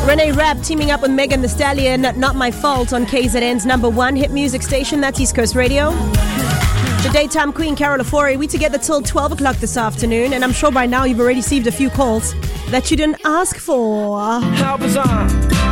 Renee Rapp teaming up with Megan Thee Stallion, Not My Fault, on KZN's number one hit music station. That's East Coast Radio. The daytime queen, Carol Ofori. We together till 12 o'clock this afternoon, and I'm sure by now you've already received a few calls that you didn't ask for. How bizarre.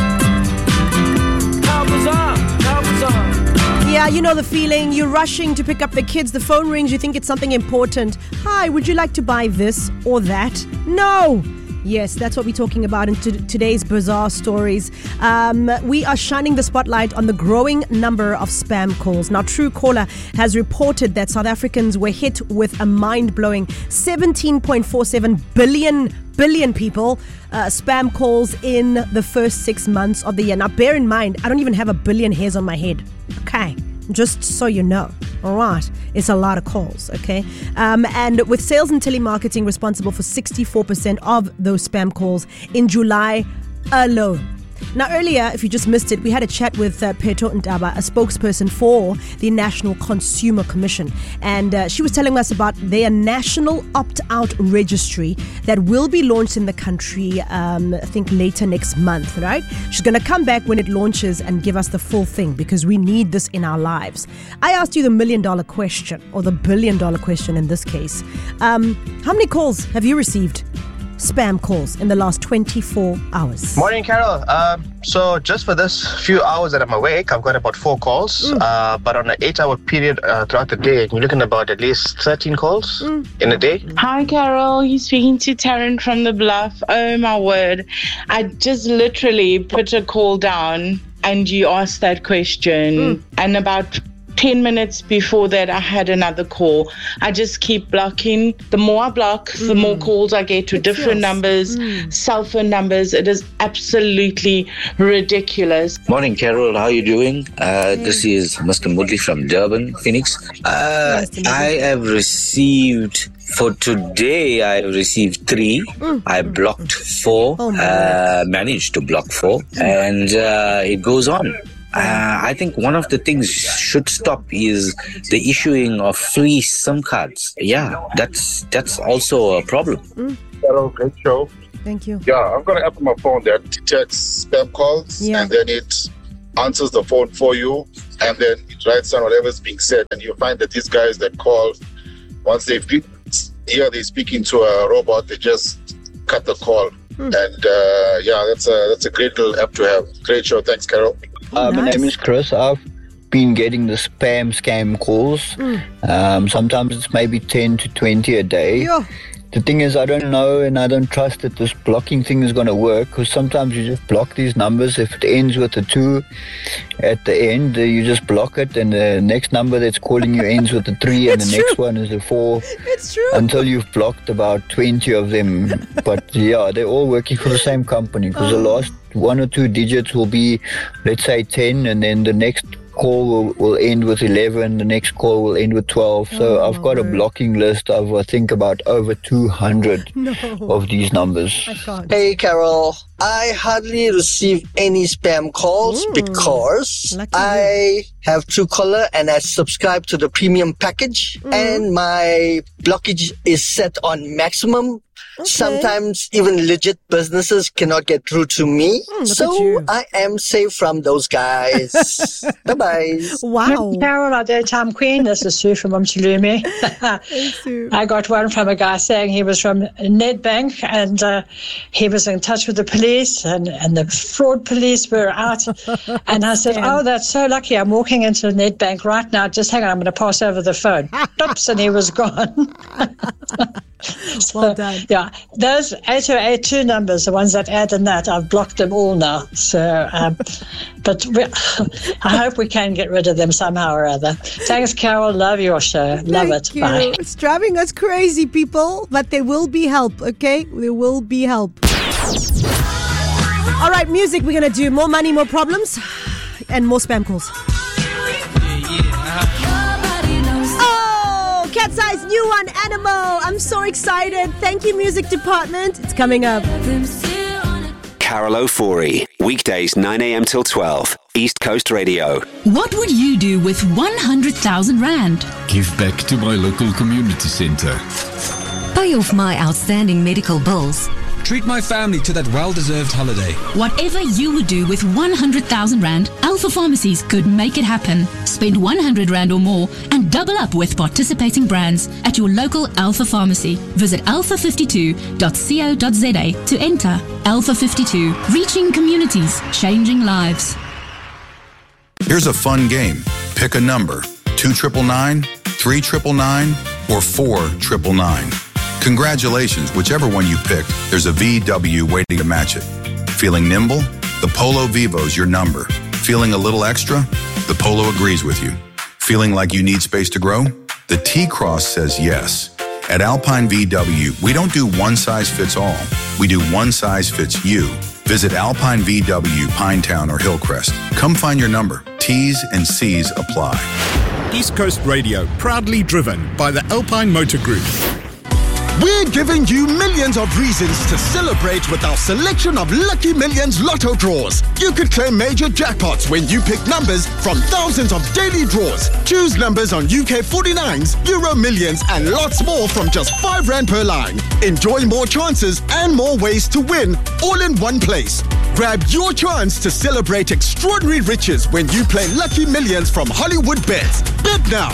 How bizarre. How bizarre. Yeah, you know the feeling. You're rushing to pick up the kids. The phone rings. You think it's something important. Hi, would you like to buy this or that? No. Yes, that's what we're talking about in today's Bizarre Stories. We are shining the spotlight on the growing number of spam calls. Now, Truecaller has reported that South Africans were hit with a mind-blowing 17.47 billion people spam calls in the first 6 months of the year. Now, bear in mind, I don't even have a billion hairs on my head. Okay, just so you know. All right, it's a lot of calls, okay? And with sales and telemarketing responsible for 64% of those spam calls in July alone. Now, earlier, if you just missed it, we had a chat with Pheto Ntaba, a spokesperson for the National Consumer Commission. And she was telling us about their national opt-out registry that will be launched in the country, I think, later next month, right? She's going to come back when it launches and give us the full thing because we need this in our lives. I asked you the $1 million question, or the $1 billion question in this case. How many calls have you received? Spam calls in the last 24 hours. Morning, Carol. So just for this few hours that I'm awake, I've got about 4 calls. But on an 8-hour period throughout the day, you're looking about at least 13 calls in a day. Hi, Carol. You're speaking to Taryn from the Bluff. Oh, my word. I just literally put a call down and you asked that question. And about 10 minutes before that, I had another call. I just keep blocking. The more I block, the more calls I get to different numbers, cell phone numbers. It is absolutely ridiculous. Morning, Carol. How are you doing? This is Mr. Moodley from Durban, Phoenix. I have received... For today, I received 3. I blocked 4, managed to block 4, and it goes on. I think one of the things should stop is the issuing of free SIM cards. Yeah, that's also a problem. Hello, great show. Thank you. Yeah, I've got an app on my phone that detects spam calls and then it answers the phone for you and then it writes down whatever's being said. And you find that these guys that call, once they're speaking to a robot, they just cut the call. And that's a great little app to have. Great show. Thanks, Carol. My name is Chris. I've been getting the scam calls. Sometimes it's maybe 10 to 20 a day. Yeah. The thing is, I don't know and I don't trust that this blocking thing is going to work, because sometimes you just block these numbers. If it ends with a 2 at the end, you just block it, and the next number that's calling you ends with a 3 and the next one is a 4. It's true. Until you've blocked about 20 of them. But yeah, they're all working for the same company, because the last 1 or 2 digits will be, let's say, 10, and then the next call will end with 11, the next call will end with 12. So I've got a blocking list of, I think, about over 200 of these numbers. Hey, Carol. I hardly receive any spam calls because I have Truecaller and I subscribe to the premium package and my blockage is set on maximum. Sometimes even legit businesses cannot get through to me. So I am safe from those guys. Bye-bye. Wow. Carol, our daytime queen. This is Sue from Umchilumi. I got one from a guy saying he was from Nedbank and he was in touch with the police and the fraud police were out. And I said, oh, that's so lucky. I'm walking into Nedbank right now. Just hang on, I'm going to pass over the phone. Oops, and he was gone. Well done. Yeah, those 8082 numbers, the ones that add in that, I've blocked them all now. So, but I hope we can get rid of them somehow or other. Thanks, Carol. Love your show. Love it. You. Bye. It's driving us crazy, people, but there will be help, okay? There will be help. All right, music. We're going to do more money, more problems, and more spam calls. Cat's Eye's new one, Animal. I'm so excited. Thank you, music department. It's coming up. Carol Ofori, weekdays 9 a.m. till 12, East Coast Radio. What would you do with 100,000 Rand? Give back to my local community centre. Pay off my outstanding medical bills. Treat my family to that well-deserved holiday. Whatever you would do with 100,000 Rand, Alpha Pharmacies could make it happen. Spend 100 Rand or more and double up with participating brands at your local Alpha Pharmacy. Visit alpha52.co.za to enter. Alpha 52, reaching communities, changing lives. Here's a fun game. Pick a number, 299, 3999, or 4999. Congratulations, whichever one you picked, there's a VW waiting to match it. Feeling nimble? The Polo Vivo's your number. Feeling a little extra? The Polo agrees with you. Feeling like you need space to grow? The T-Cross says yes. At Alpine VW, we don't do one size fits all. We do one size fits you. Visit Alpine VW, Pinetown or Hillcrest. Come find your number. T's and C's apply. East Coast Radio, proudly driven by the Alpine Motor Group. We're giving you millions of reasons to celebrate with our selection of Lucky Millions Lotto draws. You could claim major jackpots when you pick numbers from thousands of daily draws. Choose numbers on UK 49s, Euro Millions and lots more from just R5 per line. Enjoy more chances and more ways to win, all in one place. Grab your chance to celebrate extraordinary riches when you play Lucky Millions from Hollywood Bets. Bet now.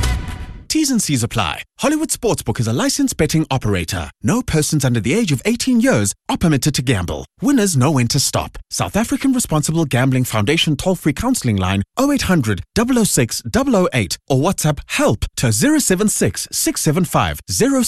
T's and C's apply. Hollywood Sportsbook is a licensed betting operator. No persons under the age of 18 years are permitted to gamble. Winners know when to stop. South African Responsible Gambling Foundation toll-free counselling line 0800 006 008 or WhatsApp help to 076 675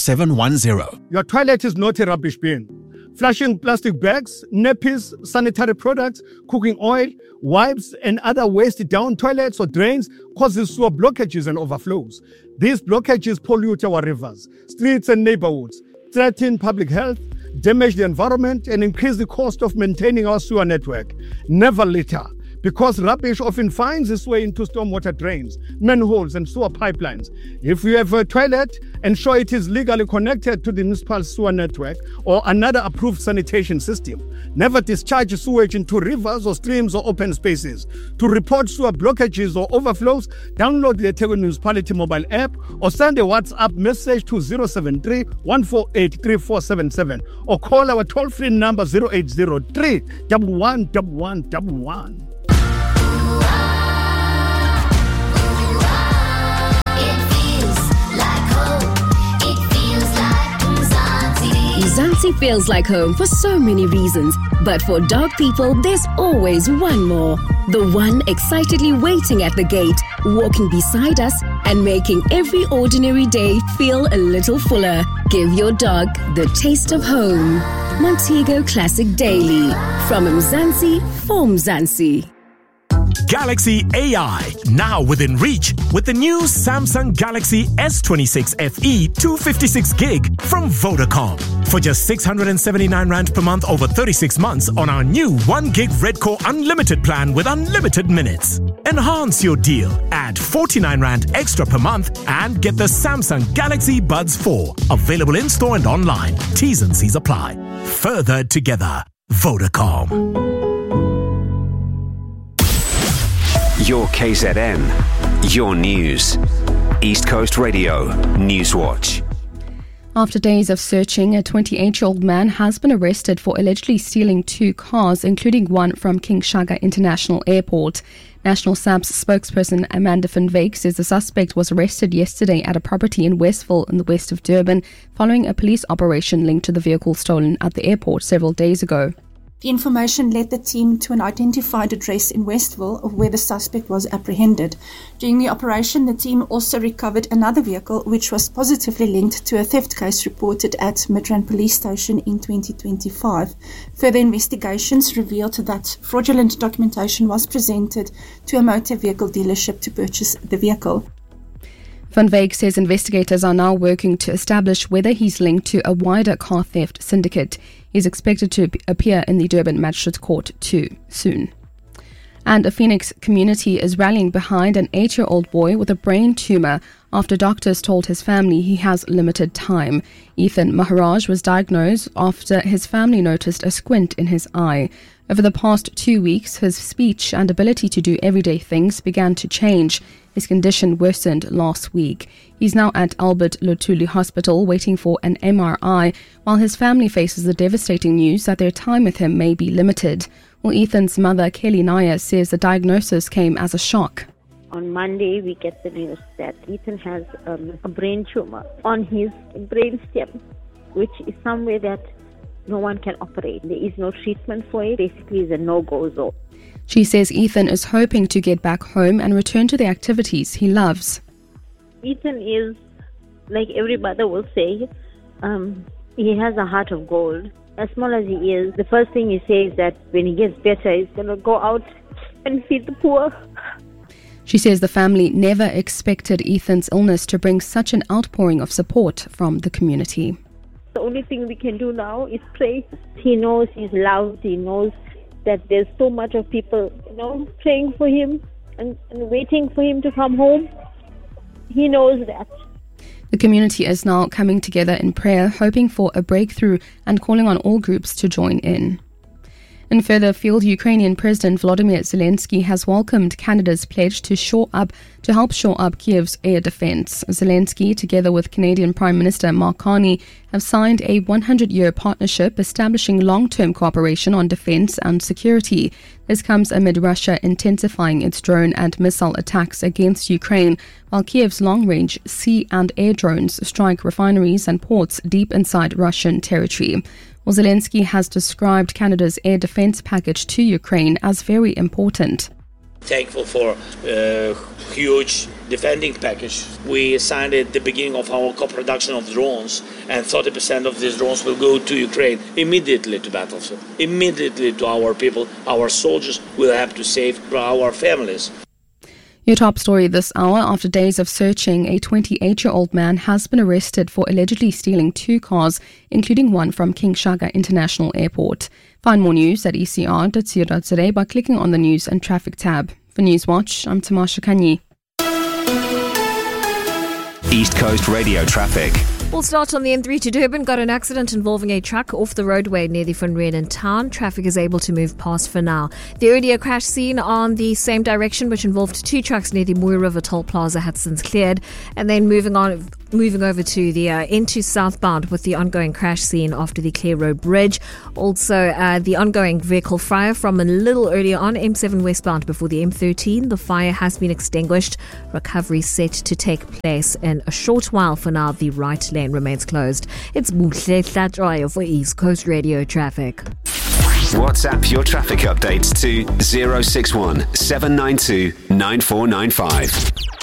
0710. Your toilet is not a rubbish bin. Flushing plastic bags, nappies, sanitary products, cooking oil, wipes, and other waste down toilets or drains causes sewer blockages and overflows. These blockages pollute our rivers, streets, and neighborhoods, threaten public health, damage the environment, and increase the cost of maintaining our sewer network. Never litter, because rubbish often finds its way into stormwater drains, manholes, and sewer pipelines. If you have a toilet, ensure it is legally connected to the municipal sewer network or another approved sanitation system. Never discharge sewage into rivers or streams or open spaces. To report sewer blockages or overflows, download the eThekwini Municipality mobile app or send a WhatsApp message to 073 148 3477 or call our toll-free number 0803 111111. Mzansi feels like home for so many reasons, but for dog people, there's always one more. The one excitedly waiting at the gate, walking beside us, and making every ordinary day feel a little fuller. Give your dog the taste of home. Montego Classic Daily. From Mzansi for Mzansi. Galaxy AI, now within reach with the new Samsung Galaxy S26 FE 256 gig from Vodacom. For just 679 Rand per month over 36 months on our new 1 gig Redcore Unlimited plan with unlimited minutes. Enhance your deal. Add 49 Rand extra per month and get the Samsung Galaxy Buds 4. Available in store and online. T's and C's apply. Further together. Vodacom. Your KZN, your news. East Coast Radio, Newswatch. After days of searching, a 28-year-old man has been arrested for allegedly stealing 2 cars, including one from King Shaka International Airport. National SAPS spokesperson Amanda van Wyk says the suspect was arrested yesterday at a property in Westville in the west of Durban, following a police operation linked to the vehicle stolen at the airport several days ago. The information led the team to an identified address in Westville where the suspect was apprehended. During the operation, the team also recovered another vehicle which was positively linked to a theft case reported at Midrand Police Station in 2025. Further investigations revealed that fraudulent documentation was presented to a motor vehicle dealership to purchase the vehicle. Van Wyk says investigators are now working to establish whether he's linked to a wider car theft syndicate. He's expected to appear in the Durban Magistrates Court too soon. And a Phoenix community is rallying behind an 8-year-old boy with a brain tumor after doctors told his family he has limited time. Ethan Maharaj was diagnosed after his family noticed a squint in his eye. Over the past 2 weeks, his speech and ability to do everyday things began to change. His condition worsened last week. He's now at Albert Luthuli Hospital waiting for an MRI, while his family faces the devastating news that their time with him may be limited. Well, Ethan's mother, Kelly Naya, says the diagnosis came as a shock. On Monday, we get the news that Ethan has a brain tumor on his brainstem, which is somewhere that no one can operate. There is no treatment for it. Basically, it's a no-go zone. She says Ethan is hoping to get back home and return to the activities he loves. Ethan is, like every mother will say, he has a heart of gold. As small as he is, the first thing he says that when he gets better, he's going to go out and feed the poor. She says the family never expected Ethan's illness to bring such an outpouring of support from the community. The only thing we can do now is pray. He knows he's loved. He knows that there's so much of people, praying for him and waiting for him to come home. He knows that. The community is now coming together in prayer, hoping for a breakthrough and calling on all groups to join in. In further afield, Ukrainian President Volodymyr Zelensky has welcomed Canada's pledge to help shore up Kiev's air defense. Zelensky, together with Canadian Prime Minister Mark Carney, have signed a 100-year partnership establishing long-term cooperation on defense and security. This comes amid Russia intensifying its drone and missile attacks against Ukraine, while Kiev's long-range sea and air drones strike refineries and ports deep inside Russian territory. Well, Zelensky has described Canada's air defense package to Ukraine as very important. Thankful for a huge defending package. We signed at the beginning of our co-production of drones, and 30% of these drones will go to Ukraine immediately to battlefield, immediately to our people. Our soldiers will have to save our families. Your top story this hour: after days of searching, a 28-year-old man has been arrested for allegedly stealing 2 cars, including one from King Shaka International Airport. Find more news at ecr.co.za by clicking on the News and Traffic tab. For Newswatch, I'm Tamasha Kanyi. East Coast Radio traffic. We'll start on the N3 to Durban. Got an accident involving a truck off the roadway near the Van Renen town. Traffic is able to move past for now. The earlier crash scene on the same direction, which involved 2 trucks near the Mooi River Toll Plaza, had since cleared. And then moving over to the N2 southbound with the ongoing crash scene after the Clare Road Bridge. Also, the ongoing vehicle fire from a little earlier on M7 westbound before the M13. The fire has been extinguished. Recovery set to take place in a short while. For now, the right lane remains closed. It's Buhle Tlatroyo for East Coast Radio traffic. WhatsApp your traffic updates to 061 792 9495.